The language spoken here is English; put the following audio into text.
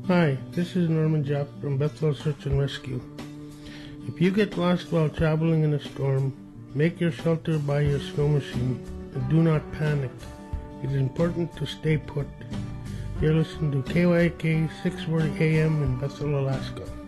Hi, this is Norman Japp from Bethel Search and Rescue. If you get lost while traveling in a storm, make your shelter by your snow machine and do not panic. It is important to stay put. You're listening to KYK 640 AM in Bethel, Alaska.